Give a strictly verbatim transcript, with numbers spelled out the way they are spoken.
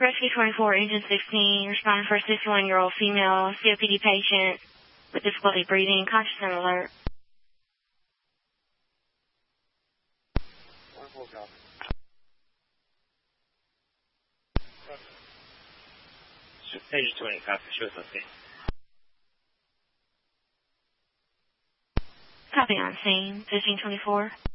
Rescue twenty-four, Engine sixteen, responding for a sixty-one-year-old female C O P D patient with difficulty breathing, conscious and alert. Engine twenty, copy. Show us update. Copy on scene, fifteen twenty-four.